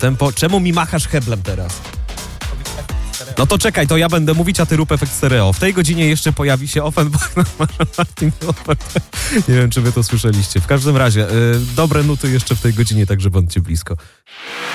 Tempo, czemu mi machasz heblem teraz? No to czekaj, to ja będę mówić, a ty rób efekt stereo. W tej godzinie jeszcze pojawi się Offenbach na Martin. Nie wiem, czy wy to słyszeliście. W każdym razie, dobre nuty jeszcze w tej godzinie, także bądźcie blisko.